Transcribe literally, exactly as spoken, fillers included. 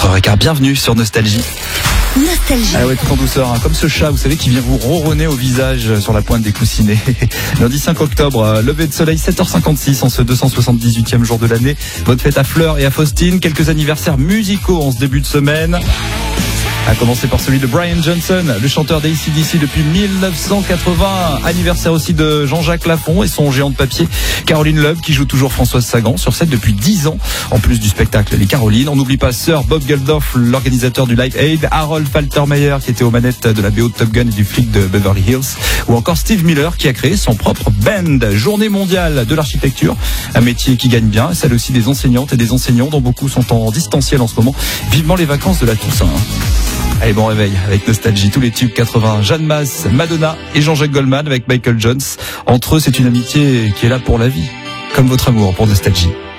quatre heures quinze, bienvenue sur Nostalgie. Nostalgie. Ah ouais, tout en douceur, hein. Comme ce chat, vous savez, qui vient vous ronronner au visage sur la pointe des coussinets. Lundi cinq octobre, lever de soleil, sept heures cinquante-six en ce deux cent soixante-dix-huitième jour de l'année. Bonne fête à Fleur et à Faustine. Quelques anniversaires musicaux en ce début de semaine. À commencer par celui de Brian Johnson, le chanteur d'A C D C depuis mille neuf cent quatre-vingts. Anniversaire aussi de Jean-Jacques Lafont et son géant de papier, Caroline Loeb, qui joue toujours Françoise Sagan sur scène depuis dix ans. En plus du spectacle Les Carolines, on n'oublie pas Sir Bob Geldof, l'organisateur du Live Aid, Harold Faltermeyer, qui était aux manettes de la B O de Top Gun et du flic de Beverly Hills, ou encore Steve Miller, qui a créé son propre band. Journée mondiale de l'architecture, un métier qui gagne bien, celle aussi des enseignantes et des enseignants, dont beaucoup sont en distanciel en ce moment. Vivement les vacances de la Toussaint. Allez, bon réveil avec Nostalgie, tous les tubes quatre-vingts, Jeanne Masse, Madonna et Jean-Jacques Goldman avec Michael Jones. Entre eux, c'est une amitié qui est là pour la vie, comme votre amour pour Nostalgie.